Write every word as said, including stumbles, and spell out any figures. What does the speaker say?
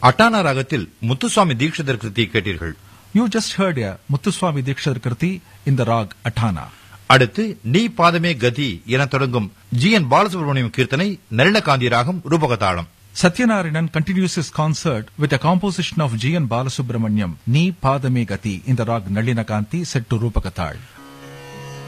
அட்டானா ராகத்தில் முத்துசுவாமி தீட்சிதர் கிருதியை கேட்டீர்கள். You just heard a Muthuswami Dikshidhar Kriti in the rag Atana. அடுத்து நீ பாதமே கதி என தொடங்கும் ஜி என் பாலசுப்ரமணியம் கீர்த்தனை நளினகாந்தி ராகம் ரூபகதாளம். Satyanarayanan continues his concert with a composition of G N Balasubramaniam, Ni Padame Gati in the rag Nalinakanti set to Rupakathal.